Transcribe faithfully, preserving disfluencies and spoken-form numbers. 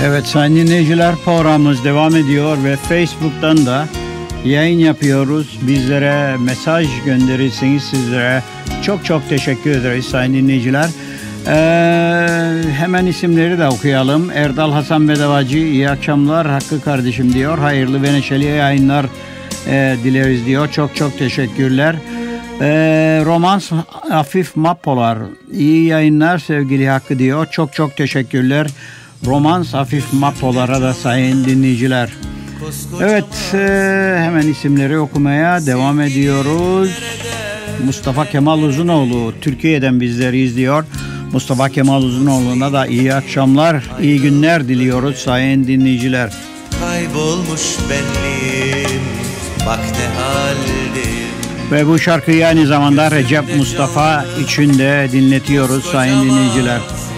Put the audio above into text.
Evet sayın dinleyiciler, programımız devam ediyor ve Facebook'tan da yayın yapıyoruz. Bizlere mesaj gönderirseniz sizlere çok çok teşekkür ederiz sayın dinleyiciler. Ee, hemen isimleri de okuyalım. Erdal Hasan Bedavacı, iyi akşamlar Hakkı kardeşim diyor. Hayırlı ve neşeli yayınlar e, dileriz diyor. Çok çok teşekkürler. Ee, Romans Hafif Mapolar, iyi yayınlar sevgili Hakkı diyor. Çok çok teşekkürler. Romans Hafif Mapolar'a da sayın dinleyiciler. Evet, e, hemen isimleri okumaya devam ediyoruz. Mustafa Kemal Uzunoğlu Türkiye'den bizleri izliyor. Mustafa Kemal Uzunoğlu'na da iyi akşamlar, iyi günler diliyoruz sayın dinleyiciler. Kaybolmuş benliğim, bak ne haldeyim. Ve bu şarkıyı aynı zamanda Recep Mustafa için de dinletiyoruz sayın dinleyiciler.